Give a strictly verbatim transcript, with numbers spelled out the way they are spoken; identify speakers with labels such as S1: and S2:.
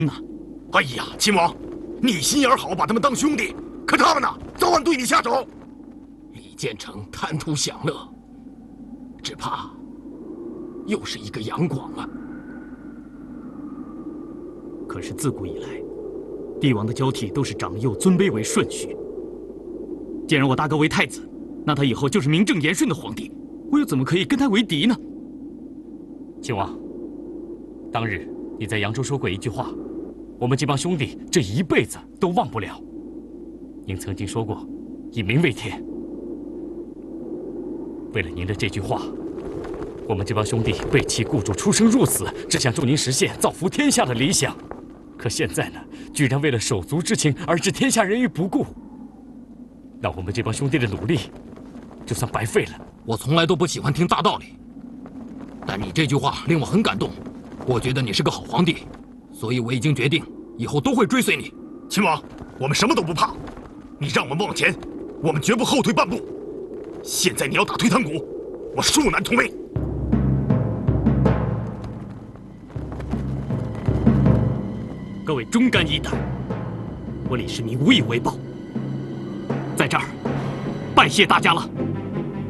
S1: 呢？
S2: 哎呀，秦王，你心眼好，把他们当兄弟，可他们呢，早晚对你下手。
S3: 李建成贪图享乐，只怕又是一个杨广啊。
S1: 可是自古以来，帝王的交替都是长幼尊卑为顺序。既然我大哥为太子，那他以后就是名正言顺的皇帝，我又怎么可以跟他为敌呢？
S4: 秦王，当日你在扬州说过一句话，我们这帮兄弟这一辈子都忘不了。您曾经说过，以民为天。为了您的这句话，我们这帮兄弟背弃雇主，出生入死，只想助您实现造福天下的理想。可现在呢，居然为了手足之情而置天下人于不顾，那我们这帮兄弟的努力，就算白费了。
S3: 我从来都不喜欢听大道理，但你这句话令我很感动。我觉得你是个好皇帝，所以我已经决定，以后都会追随你。
S2: 秦王，我们什么都不怕，你让我们往前，我们绝不后退半步。现在你要打退堂鼓，我恕难从命。
S1: 各位忠肝义胆，我李世民无以为报，在这儿拜谢大家了。